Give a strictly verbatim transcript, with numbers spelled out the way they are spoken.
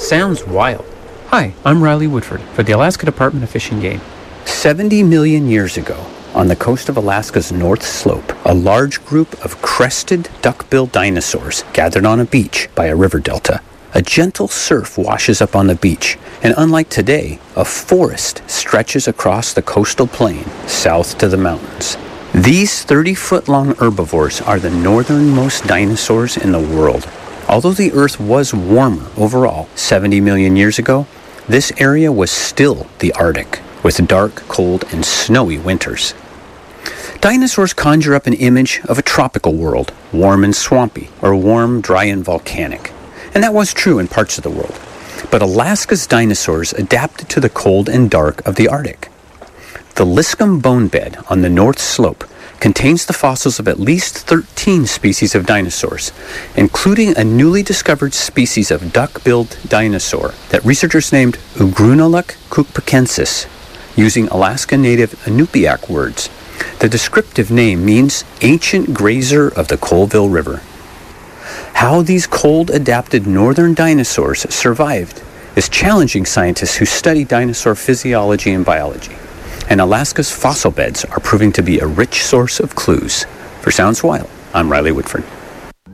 Sounds wild. Hi, I'm Riley Woodford for the Alaska Department of Fish and Game. seventy million years ago, on the coast of Alaska's North Slope, a large group of crested duck-billed dinosaurs gathered on a beach by a river delta. A gentle surf washes up on the beach, and unlike today, a forest stretches across the coastal plain south to the mountains. These thirty-foot-long herbivores are the northernmost dinosaurs in the world. Although the Earth was warmer overall seventy million years ago, this area was still the Arctic, with dark, cold, and snowy winters. Dinosaurs conjure up an image of a tropical world, warm and swampy, or warm, dry, and volcanic. And that was true in parts of the world. But Alaska's dinosaurs adapted to the cold and dark of the Arctic. The Liscum bone bed on the North Slope contains the fossils of at least thirteen species of dinosaurs, including a newly discovered species of duck-billed dinosaur that researchers named Ugrunaluk kukpakensis, using Alaska native Inupiaq words. The descriptive name means ancient grazer of the Colville River. How these cold-adapted northern dinosaurs survived is challenging scientists who study dinosaur physiology and biology. And Alaska's fossil beds are proving to be a rich source of clues. For Sounds Wild, I'm Riley Woodford.